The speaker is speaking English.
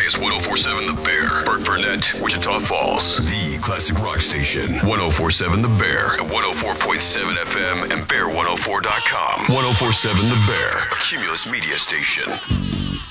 Vegas, 104.7 The Bear. Burke Burnett, Wichita Falls, the classic rock station. 104.7 The Bear, 104.7 FM, and Bear104.com. 104.7 The Bear, a Cumulus media station.